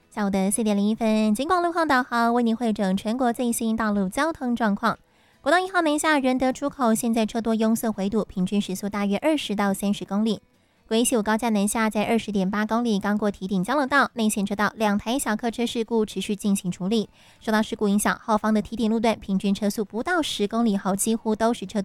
下午的4:01，警广路况导航为您汇整全国最新道路交通状况。国道1号南下仁德出口现在车多拥塞回堵，平均时速大约20到30公里。国一75高架南下在20.8公里，刚过堤顶交流道，内线车道2台小客车事故持续进行处理。受到事故影响，后方的堤顶路段平均车速不到10公里后，几乎都是车